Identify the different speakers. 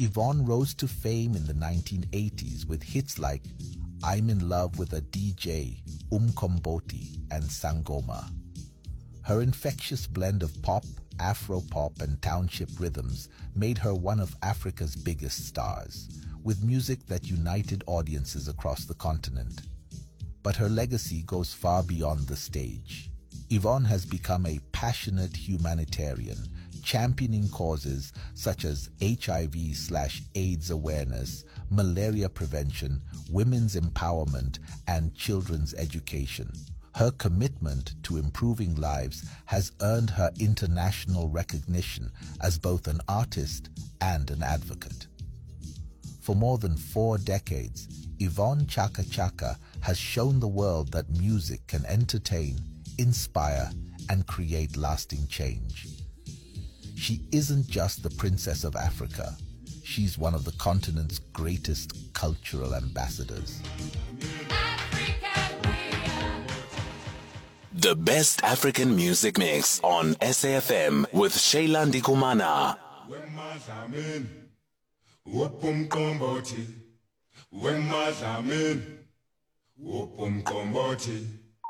Speaker 1: Yvonne rose to fame in the 1980s with hits like I'm in Love with a DJ, Umkomboti, and Sangoma. Her infectious blend of pop, Afro-pop, and township rhythms made her one of Africa's biggest stars, with music that united audiences across the continent. But her legacy goes far beyond the stage. Yvonne has become a passionate humanitarian, championing causes such as HIV/AIDS awareness, malaria prevention, women's empowerment, and children's education. Her commitment to improving lives has earned her international recognition as both an artist and an advocate. For more than 4 decades, Yvonne Chaka Chaka has shown the world that music can entertain, inspire, and create lasting change. She isn't just the Princess of Africa. She's one of the continent's greatest cultural ambassadors.
Speaker 2: The best African music mix on SAFM with Shayla Ndikumana.
Speaker 3: Wopumqombothi